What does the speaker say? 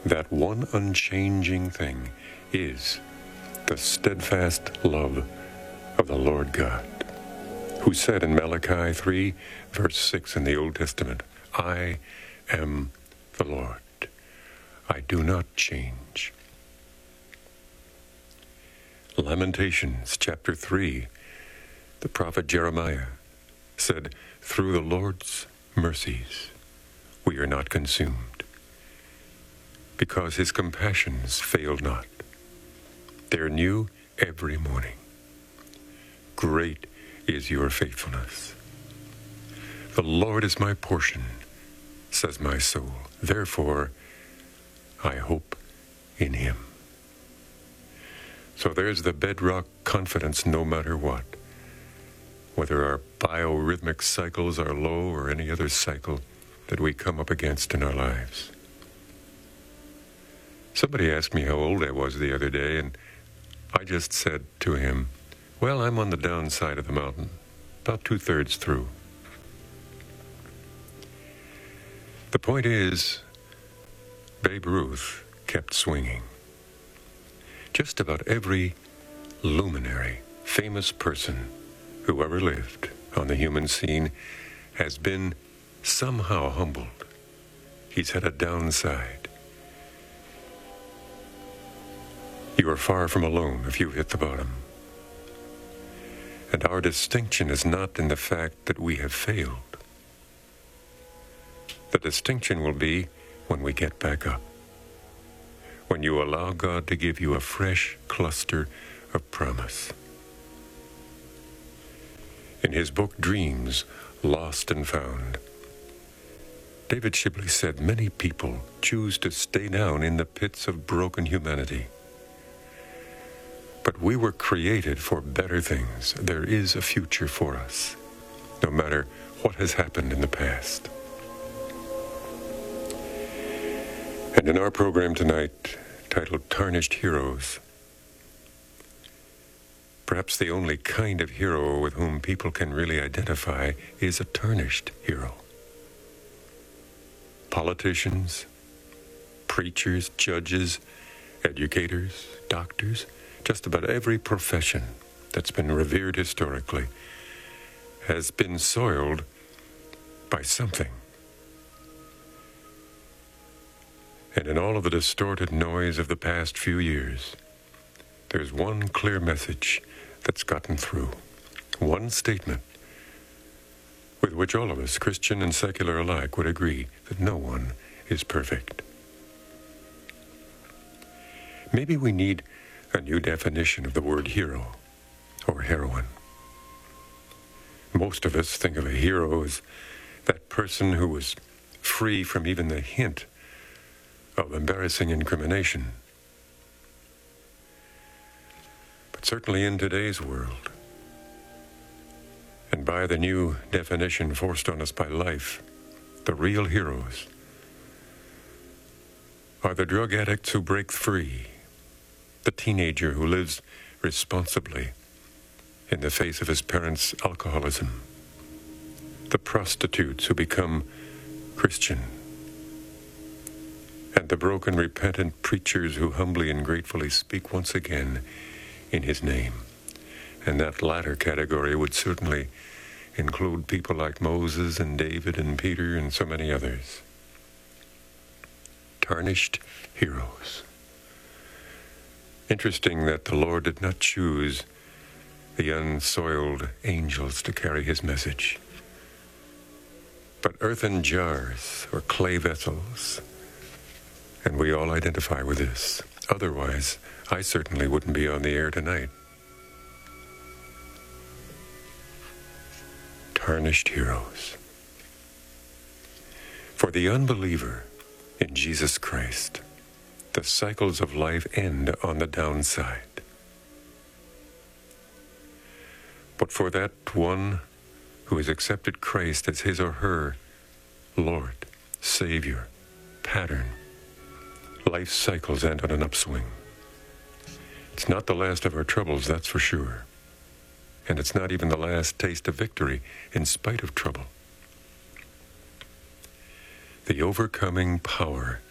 That one unchanging thing is the steadfast love of the Lord God, who said in Malachi 3, verse 6 in the Old Testament, I am the Lord. I do not change. Lamentations chapter 3, the prophet Jeremiah said, through the Lord's mercies we are not consumed, because his compassions fail not. They're new every morning. Great is your faithfulness. The Lord is my portion, says my soul. Therefore, I hope in him. So there's the bedrock confidence no matter what. Whether our biorhythmic cycles are low or any other cycle that we come up against in our lives. Somebody asked me how old I was the other day, and I just said to him, well, I'm on the downside of the mountain, about 2/3 through. The point is, Babe Ruth kept swinging. Just about every luminary, famous person who ever lived on the human scene has been somehow humbled. He's had a downside. You are far from alone if you hit the bottom. And our distinction is not in the fact that we have failed. The distinction will be when we get back up. When you allow God to give you a fresh cluster of promise. In his book, Dreams, Lost and Found, David Shipley said, many people choose to stay down in the pits of broken humanity. But we were created for better things. There is a future for us, no matter what has happened in the past. And in our program tonight, titled Tarnished Heroes, perhaps the only kind of hero with whom people can really identify is a tarnished hero. Politicians, preachers, judges, educators, doctors, just about every profession that's been revered historically has been soiled by something. And in all of the distorted noise of the past few years, there's one clear message that's gotten through. One statement with which all of us, Christian and secular alike, would agree that no one is perfect. Maybe we need a new definition of the word hero or heroine. Most of us think of a hero as that person who was free from even the hint of embarrassing incrimination. But certainly in today's world, and by the new definition forced on us by life, the real heroes are the drug addicts who break free, the teenager who lives responsibly in the face of his parents' alcoholism, the prostitutes who become Christian, and the broken, repentant preachers who humbly and gratefully speak once again in his name. And that latter category would certainly include people like Moses and David and Peter and so many others. Tarnished heroes. Interesting that the Lord did not choose the unsoiled angels to carry his message, but earthen jars or clay vessels. And we all identify with this. Otherwise, I certainly wouldn't be on the air tonight. Tarnished heroes. For the unbeliever in Jesus Christ, the cycles of life end on the downside. But for that one who has accepted Christ as his or her Lord, Savior, pattern, life cycles end on an upswing. It's not the last of our troubles, that's for sure. And it's not even the last taste of victory in spite of trouble. The overcoming power